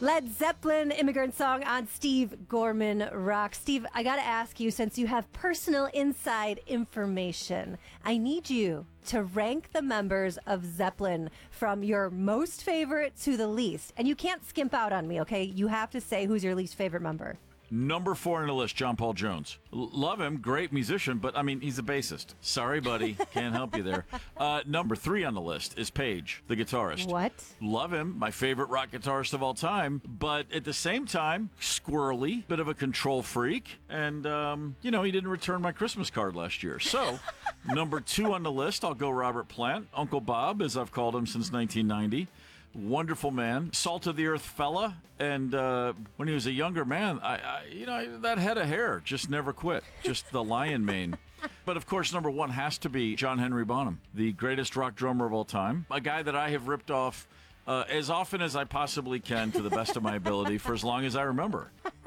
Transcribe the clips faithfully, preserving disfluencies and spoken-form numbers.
Led Zeppelin, Immigrant Song on Steve Gorman Rock. Steve, I got to ask you, since you have personal inside information, I need you to rank the members of Zeppelin from your most favorite to the least. And you can't skimp out on me, okay? You have to say who's your least favorite member. Number four on the list, John Paul Jones. L- love him, great musician, but I mean, he's a bassist. Sorry, buddy, can't help you there. Uh, number three on the list is Page, the guitarist. What? Love him, my favorite rock guitarist of all time, but at the same time, squirrely, bit of a control freak, and, um, you know, he didn't return my Christmas card last year. So, number two on the list, I'll go Robert Plant, Uncle Bob, as I've called him since nineteen ninety. Wonderful man, salt of the earth fella, and uh, when he was a younger man, I, I, you know, that head of hair just never quit, just the lion mane. But of course, number one has to be John Henry Bonham, the greatest rock drummer of all time, a guy that I have ripped off uh, as often as I possibly can to the best of my ability for as long as I remember.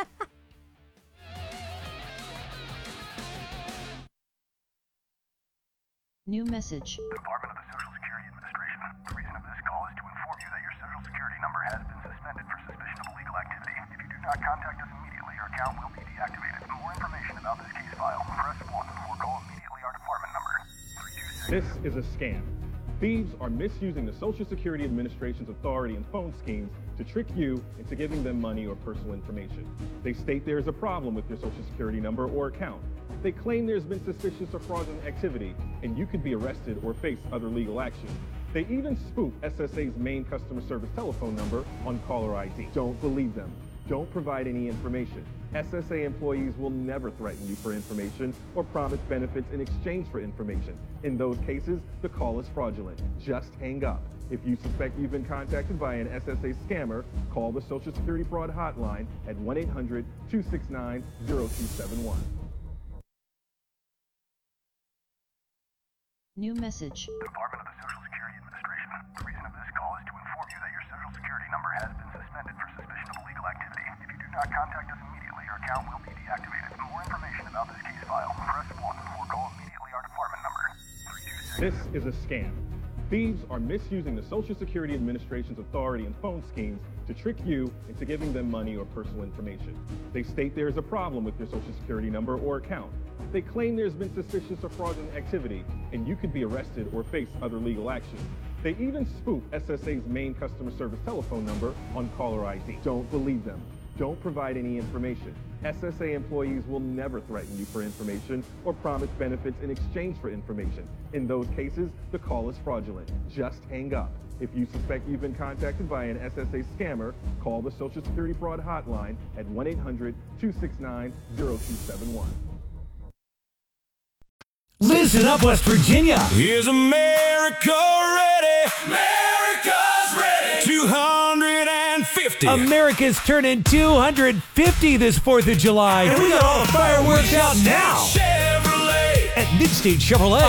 New message. Department of the Social Security Administration. The reason of this call is to inform you that your Social Security number has been suspended for suspicion of illegal activity. If you do not contact us immediately, your account will be deactivated. For more information about this case file, press one or call immediately our department number. three two six. This is a scam. Thieves are misusing the Social Security Administration's authority and phone schemes to trick you into giving them money or personal information. They state there is a problem with your Social Security number or account. They claim there's been suspicious or fraudulent activity, and you could be arrested or face other legal action. They even spoof S S A's main customer service telephone number on caller I D. Don't believe them. Don't provide any information. S S A employees will never threaten you for information or promise benefits in exchange for information. In those cases, the call is fraudulent. Just hang up. If you suspect you've been contacted by an S S A scammer, call the Social Security Fraud Hotline at one eight hundred, two six nine, zero two seven one. New message. Department of the Social Security Administration. The reason of this call is to inform you that your Social Security number has been suspended for suspicion of illegal activity. If you do not contact us immediately, your account will be deactivated. For more information about this case file, press one or call immediately our department number. three two six. This is a scam. Thieves are misusing the Social Security Administration's authority and phone schemes to trick you into giving them money or personal information. They state there is a problem with your Social Security number or account. They claim there's been suspicious or fraudulent activity, and you could be arrested or face other legal action. They even spoof S S A's main customer service telephone number on caller I D. Don't believe them. Don't provide any information. S S A employees will never threaten you for information or promise benefits in exchange for information. In those cases, the call is fraudulent. Just hang up. If you suspect you've been contacted by an S S A scammer, call the Social Security Fraud Hotline at one eight hundred, two six nine, zero two seven one. Listen up, West Virginia. Is America ready? America's ready. two hundred fifty. America's turning two hundred fifty this fourth of July. And we got all the fireworks out now Chevrolet at Midstate Chevrolet.